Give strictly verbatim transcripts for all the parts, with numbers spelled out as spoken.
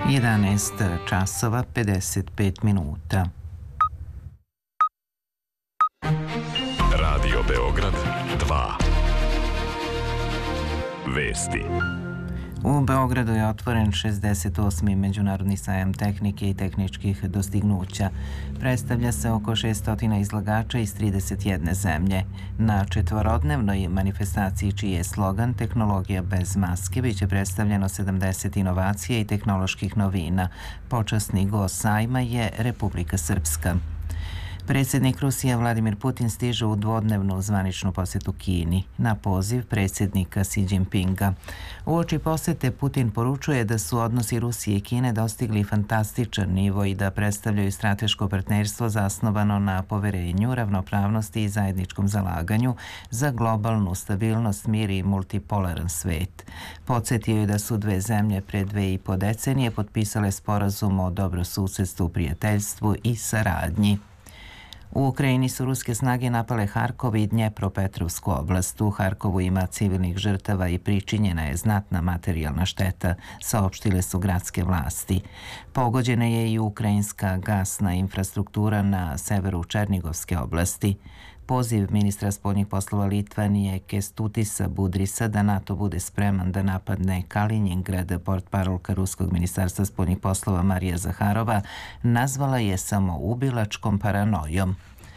jedanaest časova pedeset pet minuta. Radio Beograd dva. Vesti. U Beogradu je otvoren šezdeset osmi Međunarodni sajam tehnike i tehničkih dostignuća. Predstavlja se oko šesto izlagača iz trideset jedne zemlje. Na četvorodnevnoj manifestaciji, čiji je slogan "Tehnologija bez maske", biće predstavljeno sedamdeset inovacija i tehnoloških novina. Počasni gost sajma je Republika Srpska. Predsjednik Rusije Vladimir Putin stiže u dvodnevnu zvaničnu posjetu Kini na poziv predsjednika Xi Jinpinga. Uoči posjete Putin poručuje da su odnosi Rusije i Kine dostigli fantastičan nivo i da predstavljaju strateško partnerstvo zasnovano na poverenju, ravnopravnosti i zajedničkom zalaganju za globalnu stabilnost, mir i multipolaran svet. Podsjetio je da su dve zemlje pre dve i po decenije potpisale sporazum o dobrosusedstvu, prijateljstvu i saradnji. U Ukrajini su ruske snage napale Harkov i Dnjepropetrovsku oblast. U Harkovu ima civilnih žrtava i pričinjena je znatna materijalna šteta, saopštile su gradske vlasti. Pogođena je i ukrajinska gasna infrastruktura na severu Černigovske oblasti. Poziv ministra spoljnih poslova Litvanije Kęstutisa Budrisa da NATO bude spreman da napadne Kaliningrad, portparolka Ruskog ministarstva spoljnih poslova Marija Zaharova nazvala je samoubilačkom paranojom.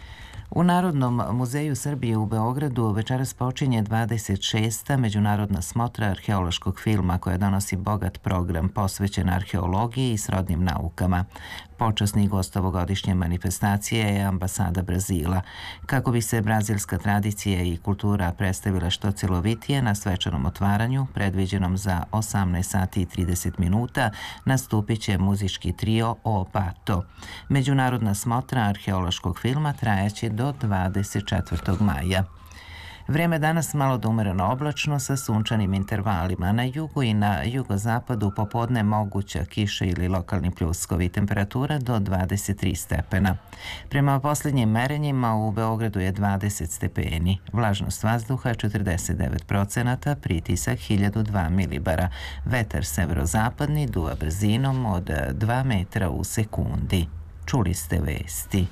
U Narodnom muzeju Srbije u Beogradu večeras počinje dvadeset šesta Međunarodna smotra arheološkog filma, koja donosi bogat program posvećen arheologiji i srodnim naukama. Počasni gost ovogodišnje manifestacije je ambasada Brazila. Kako bi se brazilska tradicija i kultura predstavila što cjelovitije, na svečanom otvaranju, predviđenom za osamnaest sati i trideset minuta, nastupit će muzički trio O Pato. Međunarodna smotra arheološkog filma trajaće do dvadeset četvrtog maja. Vreme danas malo do umereno oblačno sa sunčanim intervalima. Na jugu i na jugozapadu popodne moguća kiša ili lokalni pljuskovi. Temperatura do dvadeset tri stepena. Prema posljednjim merenjima u Beogradu je dvadeset stepeni. Vlažnost vazduha četrdeset devet procenata, pritisak hiljadu dva milibara. Vetar severozapadni duva brzinom od dva metra u sekundi. Čuli ste vesti.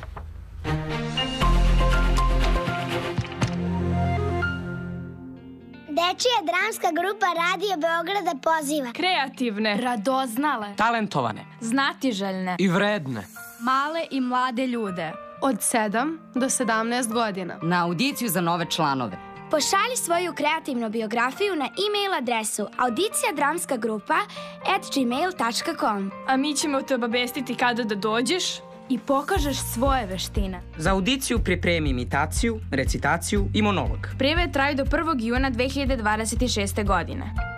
Dečija dramska grupa Radio Beograda poziva kreativne, radoznale, talentovane, znatiželjne i vredne, male i mlade ljude od sedam do sedamnaest godina na audiciju za nove članove. Pošalji svoju kreativnu biografiju na e-mail adresu audicija dramska grupa at gmail tačka com. A mi ćemo te obavestiti kada da dođeš i pokažeš svoje veštine. Za audiciju pripremi imitaciju, recitaciju i monolog. Prijave traju do prvog juna dve hiljade dvadeset šeste godine.